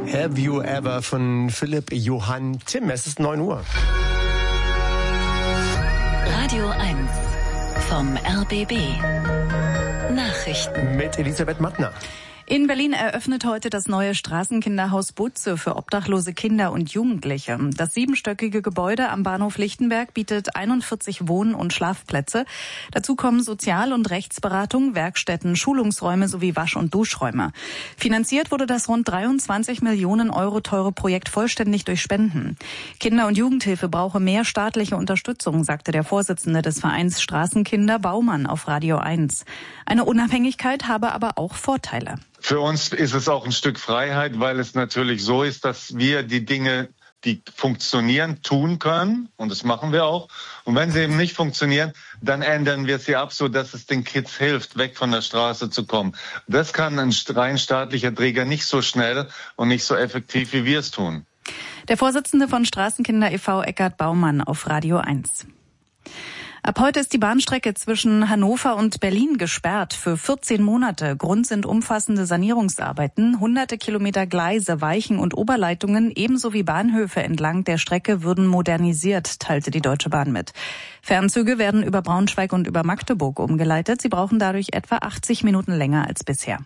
Have You Ever von Philipp Johann Timm. Es ist 9 Uhr. Radio 1 vom RBB. Nachrichten. Mit Elisabeth Mattner. In Berlin eröffnet heute das neue Straßenkinderhaus Butze für obdachlose Kinder und Jugendliche. Das 7-stöckige Gebäude am Bahnhof Lichtenberg bietet 41 Wohn- und Schlafplätze. Dazu kommen Sozial- und Rechtsberatung, Werkstätten, Schulungsräume sowie Wasch- und Duschräume. Finanziert wurde das rund 23 Millionen Euro teure Projekt vollständig durch Spenden. Kinder- und Jugendhilfe brauche mehr staatliche Unterstützung, sagte der Vorsitzende des Vereins Straßenkinder Baumann auf Radio 1. Eine Unabhängigkeit habe aber auch Vorteile. Für uns ist es auch ein Stück Freiheit, weil es natürlich so ist, dass wir die Dinge, die funktionieren, tun können. Und das machen wir auch. Und wenn sie eben nicht funktionieren, dann ändern wir sie ab, so dass es den Kids hilft, weg von der Straße zu kommen. Das kann ein rein staatlicher Träger nicht so schnell und nicht so effektiv, wie wir es tun. Der Vorsitzende von Straßenkinder e.V. Eckhard Baumann auf Radio 1. Ab heute ist die Bahnstrecke zwischen Hannover und Berlin gesperrt für 14 Monate. Grund sind umfassende Sanierungsarbeiten. Hunderte Kilometer Gleise, Weichen und Oberleitungen ebenso wie Bahnhöfe entlang der Strecke würden modernisiert, teilte die Deutsche Bahn mit. Fernzüge werden über Braunschweig und über Magdeburg umgeleitet. Sie brauchen dadurch etwa 80 Minuten länger als bisher.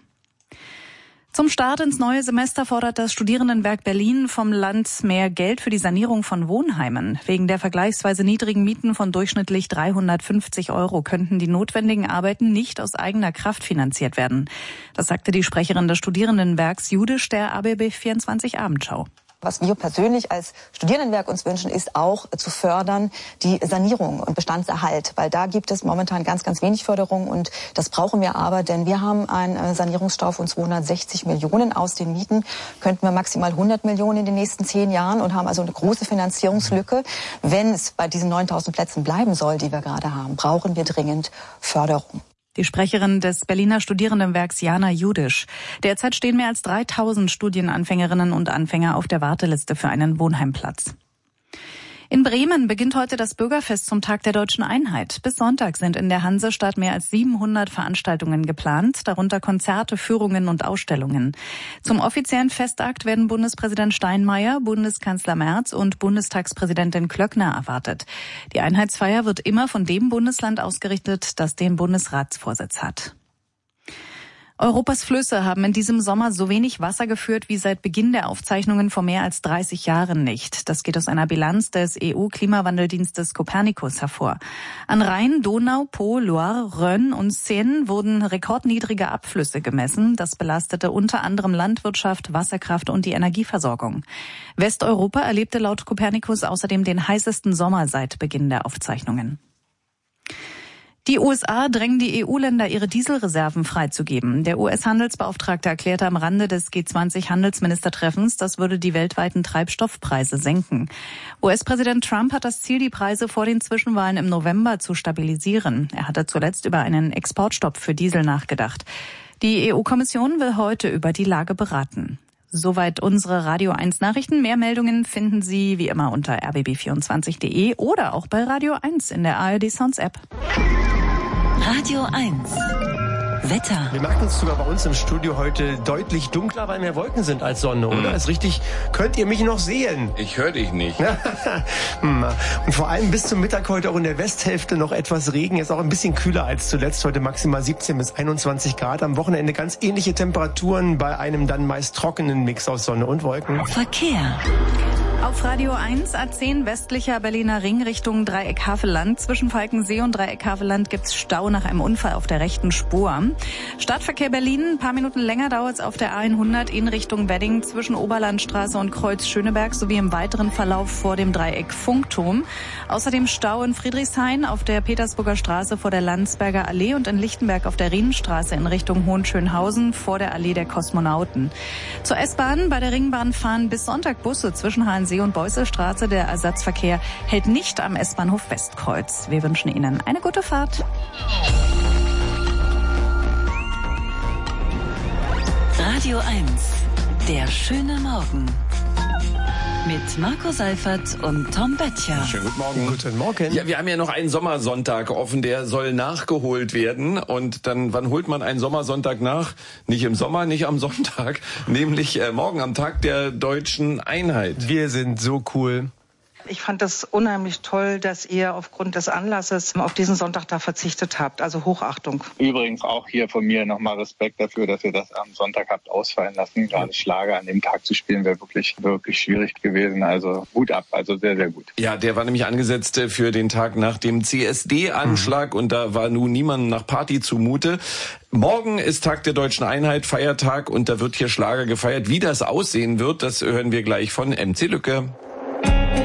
Zum Start ins neue Semester fordert das Studierendenwerk Berlin vom Land mehr Geld für die Sanierung von Wohnheimen. Wegen der vergleichsweise niedrigen Mieten von durchschnittlich 350 € könnten die notwendigen Arbeiten nicht aus eigener Kraft finanziert werden. Das sagte die Sprecherin des Studierendenwerks Judisch der ABB 24 Abendschau. Was wir persönlich als Studierendenwerk uns wünschen, ist auch zu fördern die Sanierung und Bestandserhalt, weil da gibt es momentan ganz, ganz wenig Förderung und das brauchen wir aber, denn wir haben einen Sanierungsstau von 260 Millionen aus den Mieten, könnten wir maximal 100 Millionen in den nächsten 10 Jahren und haben also eine große Finanzierungslücke. Wenn es bei diesen 9.000 Plätzen bleiben soll, die wir gerade haben, brauchen wir dringend Förderung. Die Sprecherin des Berliner Studierendenwerks Jana Judisch. Derzeit stehen mehr als 3.000 Studienanfängerinnen und Anfänger auf der Warteliste für einen Wohnheimplatz. In Bremen beginnt heute das Bürgerfest zum Tag der Deutschen Einheit. Bis Sonntag sind in der Hansestadt mehr als 700 Veranstaltungen geplant, darunter Konzerte, Führungen und Ausstellungen. Zum offiziellen Festakt werden Bundespräsident Steinmeier, Bundeskanzler Merz und Bundestagspräsidentin Klöckner erwartet. Die Einheitsfeier wird immer von dem Bundesland ausgerichtet, das den Bundesratsvorsitz hat. Europas Flüsse haben in diesem Sommer so wenig Wasser geführt wie seit Beginn der Aufzeichnungen vor mehr als 30 Jahren nicht. Das geht aus einer Bilanz des EU-Klimawandeldienstes Copernicus hervor. An Rhein, Donau, Po, Loire, Rhön und Seine wurden rekordniedrige Abflüsse gemessen. Das belastete unter anderem Landwirtschaft, Wasserkraft und die Energieversorgung. Westeuropa erlebte laut Copernicus außerdem den heißesten Sommer seit Beginn der Aufzeichnungen. Die USA drängen die EU-Länder, ihre Dieselreserven freizugeben. Der US-Handelsbeauftragte erklärte am Rande des G20-Handelsministertreffens, das würde die weltweiten Treibstoffpreise senken. US-Präsident Trump hat das Ziel, die Preise vor den Zwischenwahlen im November zu stabilisieren. Er hatte zuletzt über einen Exportstopp für Diesel nachgedacht. Die EU-Kommission will heute über die Lage beraten. Soweit unsere Radio 1 Nachrichten. Mehr Meldungen finden Sie wie immer unter rbb24.de oder auch bei Radio 1 in der ARD Sounds App. Radio 1. Wetter. Wir merken es sogar bei uns im Studio heute deutlich dunkler, weil mehr Wolken sind als Sonne, oder? Ist richtig, könnt ihr mich noch sehen? Ich höre dich nicht. Und vor allem bis zum Mittag heute auch in der Westhälfte noch etwas Regen. Ist auch ein bisschen kühler als zuletzt. Heute maximal 17 bis 21 Grad. Am Wochenende ganz ähnliche Temperaturen bei einem dann meist trockenen Mix aus Sonne und Wolken. Verkehr. Auf Radio 1, A10 westlicher Berliner Ring Richtung Dreieck Havelland. Zwischen Falkensee und Dreieck Havelland gibt's Stau nach einem Unfall auf der rechten Spur. Stadtverkehr Berlin, ein paar Minuten länger dauert's auf der A100 in Richtung Wedding zwischen Oberlandstraße und Kreuz Schöneberg sowie im weiteren Verlauf vor dem Dreieck Funkturm. Außerdem Stau in Friedrichshain auf der Petersburger Straße vor der Landsberger Allee und in Lichtenberg auf der Rienenstraße in Richtung Hohenschönhausen vor der Allee der Kosmonauten. Zur S-Bahn, bei der Ringbahn fahren bis Sonntag Busse zwischen Hahnsee und Beusselstraße. Der Ersatzverkehr hält nicht am S-Bahnhof Westkreuz. Wir wünschen Ihnen eine gute Fahrt. Radio 1. Der schöne Morgen. Mit Marco Seifert und Tom Böttcher. Schönen guten Morgen. Guten Morgen. Ja, wir haben ja noch einen Sommersonntag offen, der soll nachgeholt werden. Und dann, wann holt man einen Sommersonntag nach? Nicht im Sommer, nicht am Sonntag, nämlich morgen am Tag der Deutschen Einheit. Wir sind so cool. Ich fand das unheimlich toll, dass ihr aufgrund des Anlasses auf diesen Sonntag da verzichtet habt. Also Hochachtung. Übrigens auch hier von mir nochmal Respekt dafür, dass ihr das am Sonntag habt ausfallen lassen. Gerade Schlager an dem Tag zu spielen wäre wirklich schwierig gewesen. Also Hut ab, also sehr, sehr gut. Ja, der war nämlich angesetzt für den Tag nach dem CSD-Anschlag und da war nun niemandem nach Party zumute. Morgen ist Tag der Deutschen Einheit, Feiertag und da wird hier Schlager gefeiert. Wie das aussehen wird, das hören wir gleich von MC Lücke.